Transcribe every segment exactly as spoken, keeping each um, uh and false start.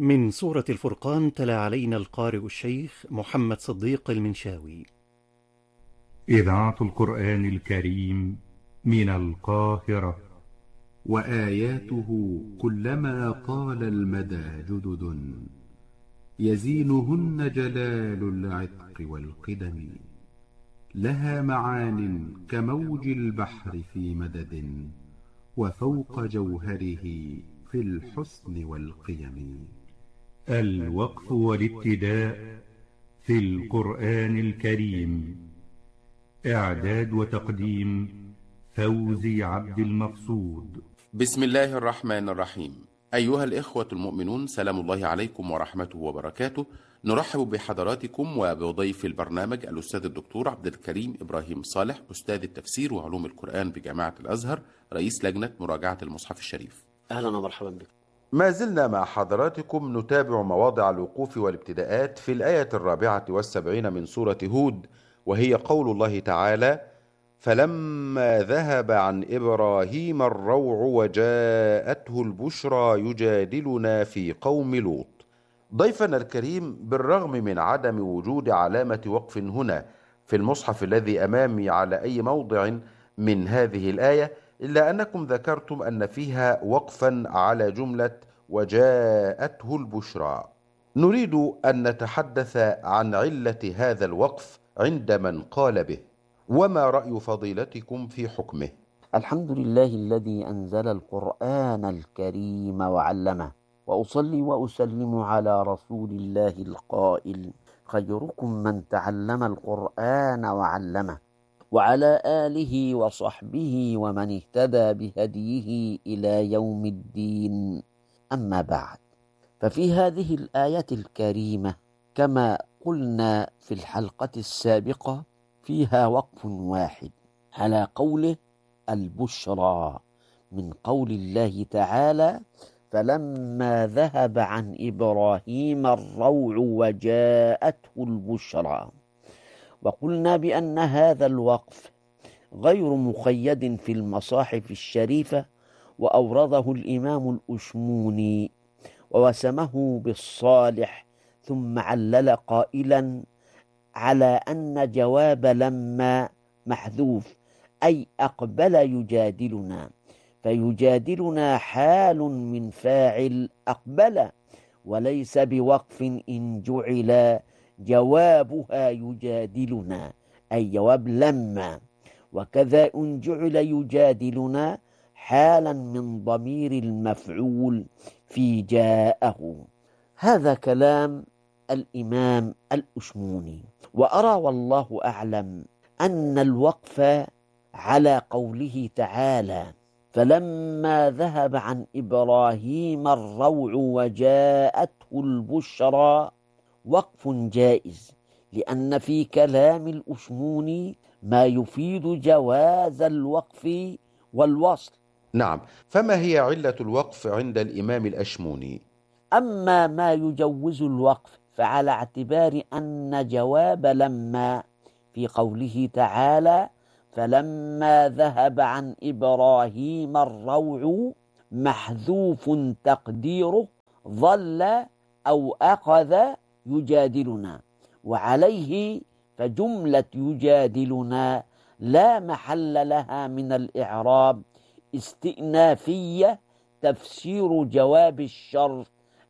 من سورة الفرقان تلا علينا القارئ الشيخ محمد صديق المنشاوي. إذاعة القرآن الكريم من القاهرة. وآياته كلما طال المدى جدد، يزينهن جلال العتق والقدم. لها معان كموج البحر في مدد، وفوق جوهره في الحسن والقيم. الوقف والابتداء في القرآن الكريم. إعداد وتقديم فوزي عبد المقصود. بسم الله الرحمن الرحيم. أيها الإخوة المؤمنون، سلام الله عليكم ورحمته وبركاته. نرحب بحضراتكم وبضيف البرنامج الأستاذ الدكتور عبد الكريم إبراهيم صالح، أستاذ التفسير وعلوم القرآن بجامعة الأزهر، رئيس لجنة مراجعة المصحف الشريف. أهلا ومرحبا بك. ما زلنا مع حضراتكم نتابع مواضع الوقوف والابتداءات في الآية الرابعة والسبعين من سورة هود، وهي قول الله تعالى: فلما ذهب عن إبراهيم الروع وجاءته البشرى يجادلنا في قوم لوط. ضيفنا الكريم، بالرغم من عدم وجود علامة وقف هنا في المصحف الذي أمامي على أي موضع من هذه الآية، إلا أنكم ذكرتم أن فيها وقفا على جملة وجاءته البشرى. نريد أن نتحدث عن علة هذا الوقف عند من قال به، وما رأي فضيلتكم في حكمه؟ الحمد لله الذي أنزل القرآن الكريم وعلمه، وأصلي وأسلم على رسول الله القائل: خيركم من تعلم القرآن وعلمه، وعلى آله وصحبه ومن اهتدى بهديه إلى يوم الدين. أما بعد، ففي هذه الآية الكريمة كما قلنا في الحلقة السابقة فيها وقف واحد على قوله البشرى، من قول الله تعالى: فلما ذهب عن إبراهيم الروع وجاءته البشرى. وقلنا بأن هذا الوقف غير مقيد في المصاحف الشريفة، وأورده الإمام الأشموني ووسمه بالصالح، ثم علل قائلا على أن جواب لما محذوف، أي أقبل يجادلنا، فيجادلنا حال من فاعل أقبل، وليس بوقف إن جعل جوابها يجادلنا، أي جواب لما. وكذا إن جعل يجادلنا حالا من ضمير المفعول في جاءه. هذا كلام الإمام الأشموني. وأرى والله أعلم أن الوقف على قوله تعالى: فلما ذهب عن إبراهيم الروع وجاءته البشرى وقف جائز، لأن في كلام الأشموني ما يفيد جواز الوقف والوصل. نعم، فما هي علة الوقف عند الإمام الأشموني؟ أما ما يجوز الوقف فعلى اعتبار أن جواب لما في قوله تعالى: فلما ذهب عن إبراهيم الروع محذوف تقديره ظل أو أخذ يجادلنا، وعليه فجملة يجادلنا لا محل لها من الإعراب، استئنافية، تفسير جواب الشرط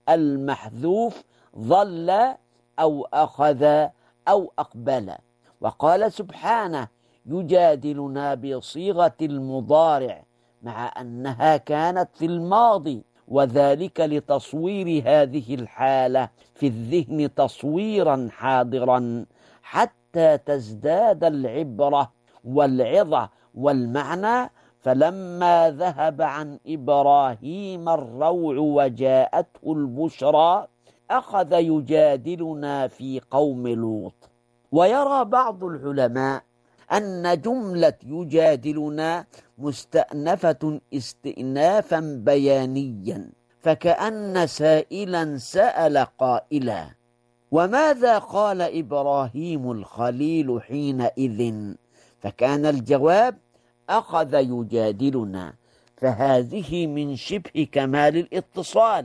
المحذوف ظل أو أخذ أو أقبل. وقال سبحانه: يجادلنا بصيغة المضارع مع أنها كانت في الماضي، وذلك لتصوير هذه الحالة في الذهن تصويرا حاضرا حتى تزداد العبرة والعظة والمعنى. فلما ذهب عن إبراهيم الروع وجاءته البشرى أخذ يجادلنا في قوم لوط. ويرى بعض العلماء أن جملة يجادلنا مستأنفة استئنافا بيانيا، فكأن سائلا سأل قائلا: وماذا قال إبراهيم الخليل حينئذ؟ فكان الجواب: أخذ يجادلنا. فهذه من شبه كمال الاتصال.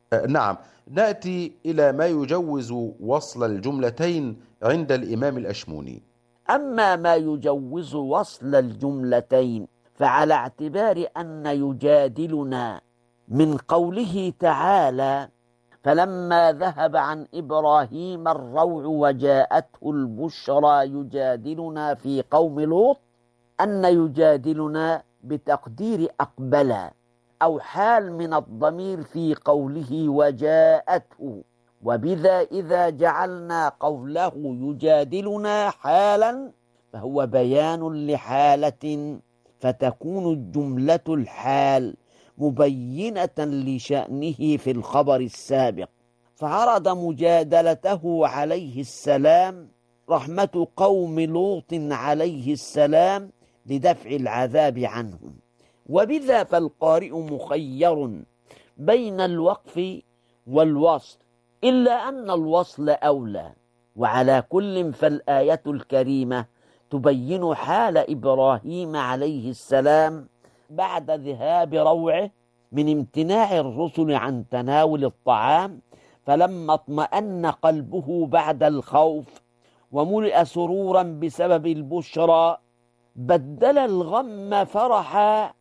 آه، نعم. نأتي إلى ما يجوز وصل الجملتين عند الإمام الأشموني. أما ما يجوز وصل الجملتين فعلى اعتبار أن يجادلنا من قوله تعالى فلما ذهب عن إبراهيم الروع وجاءته البشرى يجادلنا في قوم لوط، أن يجادلنا بتقدير أقبلا أو حال من الضمير في قوله وجاءته، وبذا إذا جعلنا قوله يجادلنا حالا فهو بيان لحالة، فتكون الجملة الحال مبينة لشأنه في الخبر السابق، فعرض مجادلته عليه السلام رحمة قوم لوط عليه السلام لدفع العذاب عنهم، وبذا فالقارئ مخير بين الوقف والوصل، إلا أن الوصل أولى. وعلى كل فالآية الكريمة تبين حال إبراهيم عليه السلام بعد ذهاب روعه من امتناع الرسل عن تناول الطعام، فلما اطمأن قلبه بعد الخوف وملئ سرورا بسبب البشرى بدل الغم فرحا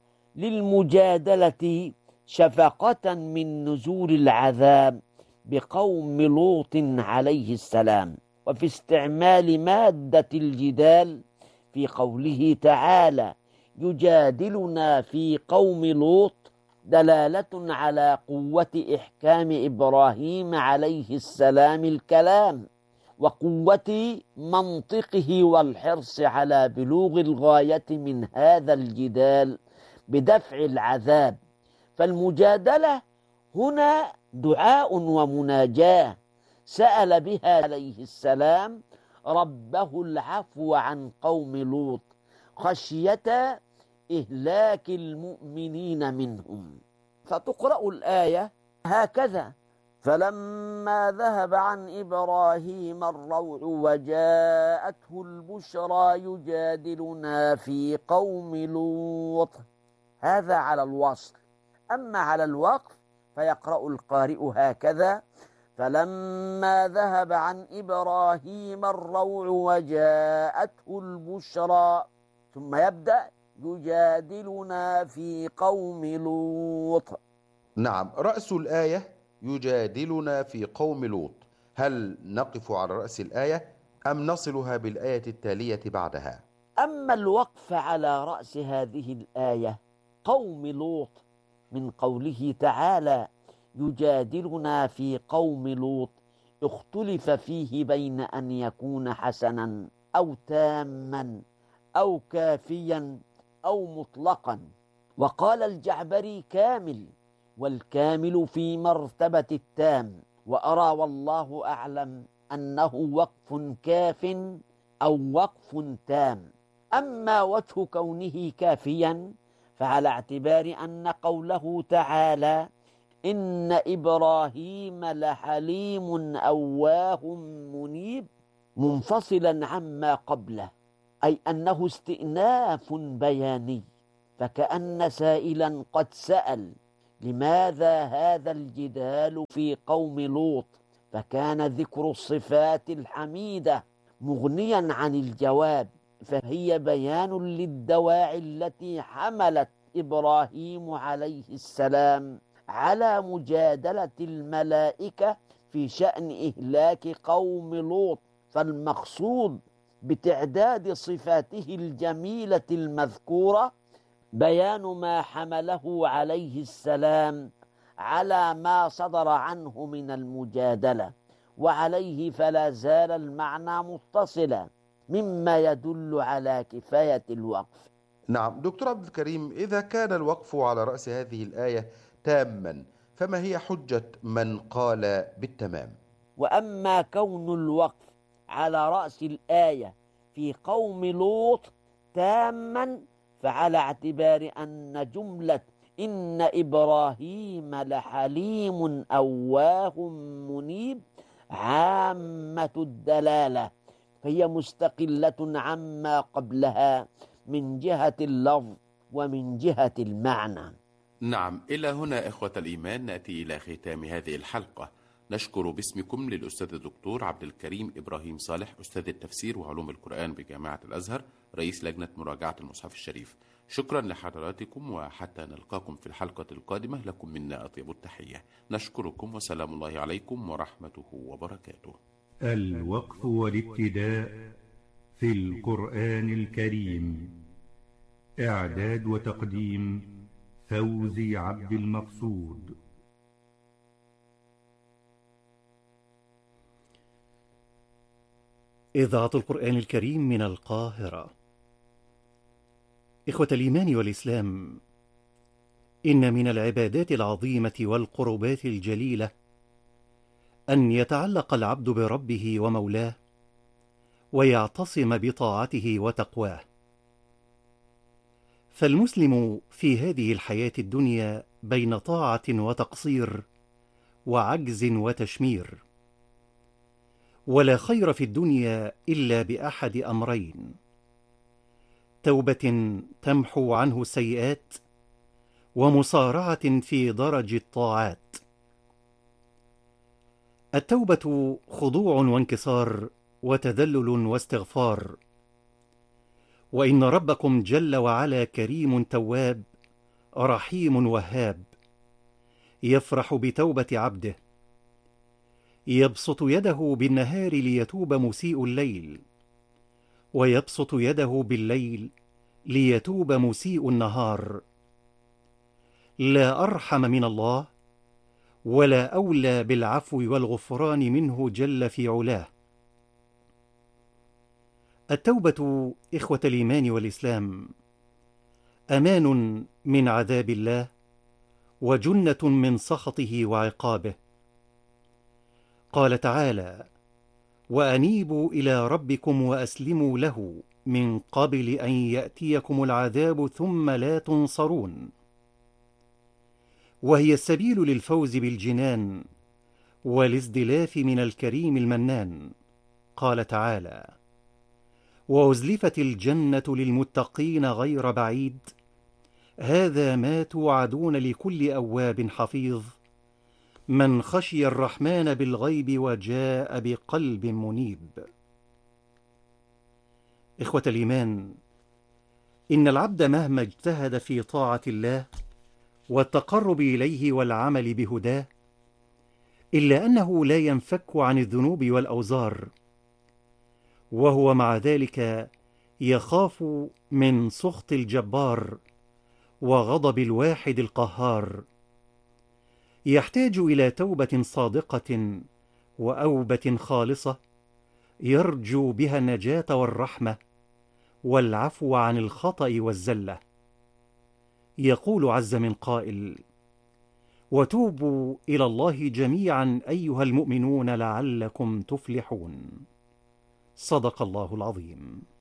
للمجادلة شفقة من نزول العذاب بقوم لوط عليه السلام. وفي استعمال مادة الجدال في قوله تعالى يجادلنا في قوم لوط دلالة على قوة إحكام إبراهيم عليه السلام الكلام، وقوة منطقه والحرص على بلوغ الغاية من هذا الجدال بدفع العذاب. فالمجادلة هنا دعاء ومناجاة سأل بها عليه السلام ربه العفو عن قوم لوط خشية إهلاك المؤمنين منهم. فتقرأ الآية هكذا فلما ذهب عن إبراهيم الروع وجاءته البشرى يجادلنا في قوم لوط، هذا على الوصل. أما على الوقف فيقرأ القارئ هكذا فلما ذهب عن إبراهيم الروع وجاءته البشرى، ثم يبدأ يجادلنا في قوم لوط. نعم. رأس الآية يجادلنا في قوم لوط، هل نقف على رأس الآية أم نصلها بالآية التالية بعدها؟ أما الوقف على رأس هذه الآية قوم لوط من قوله تعالى يجادلنا في قوم لوط اختلف فيه بين أن يكون حسنا أو تاما أو كافيا أو مطلقا، وقال الجعبري كامل، والكامل في مرتبة التام، وأرى والله أعلم أنه وقف كاف أو وقف تام. أما وجه كونه كافيا فعلى اعتبار أن قوله تعالى إن إبراهيم لحليم أواه منيب منفصلا عما قبله، أي أنه استئناف بياني، فكأن سائلا قد سأل لماذا هذا الجدال في قوم لوط، فكان ذكر الصفات الحميدة مغنيا عن الجواب، فهي بيان للدواعي التي حملت إبراهيم عليه السلام على مجادلة الملائكة في شأن إهلاك قوم لوط. فالمقصود بتعداد صفاته الجميلة المذكورة بيان ما حمله عليه السلام على ما صدر عنه من المجادلة، وعليه فلا زال المعنى متصلا مما يدل على كفاية الوقف. نعم دكتور عبد الكريم، إذا كان الوقف على رأس هذه الآية تاما فما هي حجة من قال بالتمام؟ وأما كون الوقف على رأس الآية في قوم لوط تاما فعلى اعتبار أن جملة إن إبراهيم لحليم أواه منيب عامة الدلالة، فهي مستقلة عما قبلها من جهة اللفظ ومن جهة المعنى. نعم، إلى هنا إخوة الإيمان نأتي إلى ختام هذه الحلقة. نشكر باسمكم للأستاذ الدكتور عبد الكريم إبراهيم صالح، أستاذ التفسير وعلوم القرآن بجامعة الأزهر، رئيس لجنة مراجعة المصحف الشريف. شكرا لحضراتكم، وحتى نلقاكم في الحلقة القادمة لكم منا أطيب التحية. نشكركم وسلام الله عليكم ورحمته وبركاته. الوقف والابتداء في القرآن الكريم. إعداد وتقديم فوزي عبد المقصود. إذاعة القرآن الكريم من القاهرة. إخوة الإيمان والإسلام، إن من العبادات العظيمة والقربات الجليلة أن يتعلق العبد بربه ومولاه ويعتصم بطاعته وتقواه. فالمسلم في هذه الحياة الدنيا بين طاعة وتقصير وعجز وتشمير، ولا خير في الدنيا إلا بأحد أمرين: توبة تمحو عنه السيئات، ومسارعة في درج الطاعات. التوبة خضوع وانكسار وتذلل واستغفار، وإن ربكم جل وعلا كريم تواب رحيم وهاب، يفرح بتوبة عبده، يبسط يده بالنهار ليتوب مسيء الليل، ويبسط يده بالليل ليتوب مسيء النهار. لا أرحم من الله، ولا أولى بالعفو والغفران منه جل في علاه. التوبة إخوة الإيمان والإسلام أمان من عذاب الله، وجنة من سخطه وعقابه. قال تعالى: وأنيبوا إلى ربكم وأسلموا له من قبل أن يأتيكم العذاب ثم لا تنصرون. وهي السبيل للفوز بالجنان والازدلاف من الكريم المنان. قال تعالى: وأزلفت الجنة للمتقين غير بعيد، هذا ما توعدون لكل أواب حفيظ، من خشي الرحمن بالغيب وجاء بقلب منيب. إخوة الإيمان، إن العبد مهما اجتهد في طاعة الله والتقرب إليه والعمل بهداه، إلا أنه لا ينفك عن الذنوب والأوزار، وهو مع ذلك يخاف من سخط الجبار وغضب الواحد القهار. يحتاج إلى توبة صادقة وأوبة خالصة يرجو بها النجاة والرحمة والعفو عن الخطأ والزلة. يقول عز من قائل: وتوبوا إلى الله جميعا أيها المؤمنون لعلكم تفلحون. صدق الله العظيم.